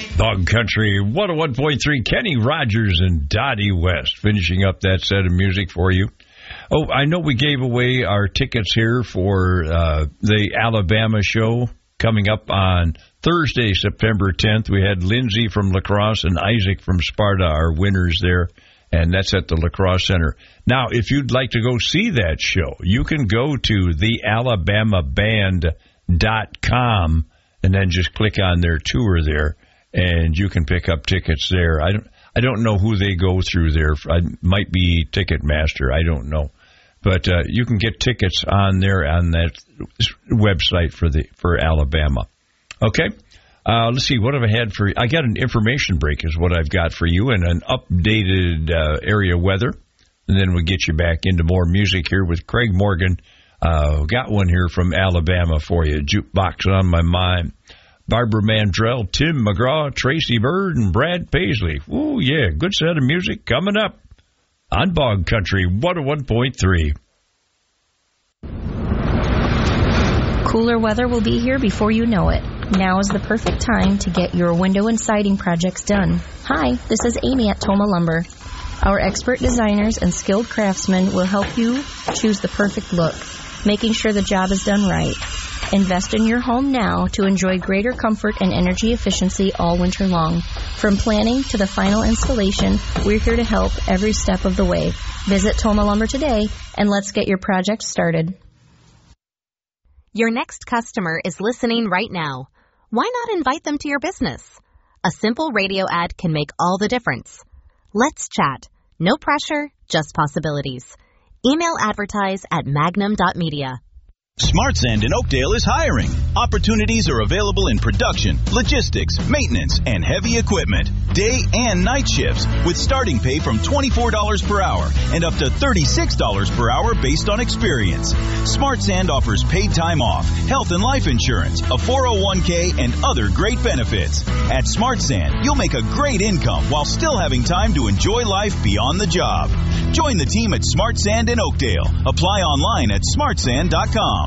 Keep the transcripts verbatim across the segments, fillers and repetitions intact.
Dog Country one oh one point three, Kenny Rogers and Dottie West finishing up that set of music for you. Oh, I know we gave away our tickets here for uh, the Alabama show coming up on Thursday, September tenth. We had Lindsay from La Crosse and Isaac from Sparta, our winners there, and that's at the La Crosse Center. Now, if you'd like to go see that show, you can go to the alabama band dot com and then just click on their tour there. And you can pick up tickets there. I don't, I don't know who they go through there. I might be Ticketmaster. I don't know, but uh, you can get tickets on there on that website for the for Alabama. Okay, uh, let's see. What have I had for you? I got an information break is what I've got for you, and an updated uh, area weather, and then we'll get you back into more music here with Craig Morgan. Uh, got one here from Alabama for you. Jukebox on my mind. Barbara Mandrell, Tim McGraw, Tracy Bird, and Brad Paisley. Ooh, yeah, good set of music coming up on Bog Country one oh one point three. Cooler weather will be here before you know it. Now is the perfect time to get your window and siding projects done. Hi, this is Amy at Toma Lumber. Our expert designers and skilled craftsmen will help you choose the perfect look, making sure the job is done right. Invest in your home now to enjoy greater comfort and energy efficiency all winter long. From planning to the final installation, we're here to help every step of the way. Visit Toma Lumber today, and let's get your project started. Your next customer is listening right now. Why not invite them to your business? A simple radio ad can make all the difference. Let's chat. No pressure, just possibilities. Email advertise at magnum dot media. Smart Sand in Oakdale is hiring. Opportunities are available in production, logistics, maintenance, and heavy equipment. Day and night shifts with starting pay from twenty-four dollars per hour and up to thirty-six dollars per hour based on experience. Smart Sand offers paid time off, health and life insurance, a four oh one k, and other great benefits. At Smart Sand, you'll make a great income while still having time to enjoy life beyond the job. Join the team at Smart Sand in Oakdale. Apply online at smart sand dot com.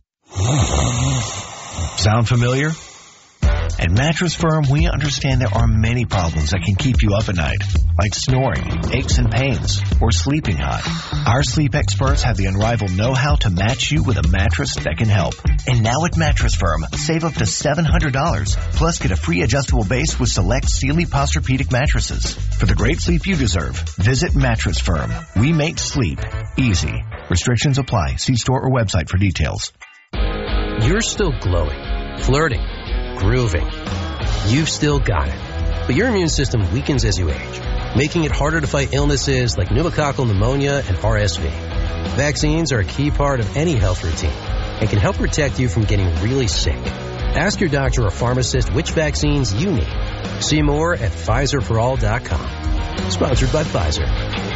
Sound familiar? At Mattress Firm, we understand there are many problems that can keep you up at night, like snoring, aches and pains, or sleeping hot. Our sleep experts have the unrivaled know-how to match you with a mattress that can help. And now at Mattress Firm, save up to seven hundred dollars, plus get a free adjustable base with select Sealy Posturepedic mattresses. For the great sleep you deserve, visit Mattress Firm. We make sleep easy. Restrictions apply. See store or website for details. You're still glowing, flirting, grooving. You've still got it. But your immune system weakens as you age, making it harder to fight illnesses like pneumococcal pneumonia and R S V. Vaccines are a key part of any health routine and can help protect you from getting really sick. Ask your doctor or pharmacist which vaccines you need. See more at Pfizer for all dot com. Sponsored by Pfizer.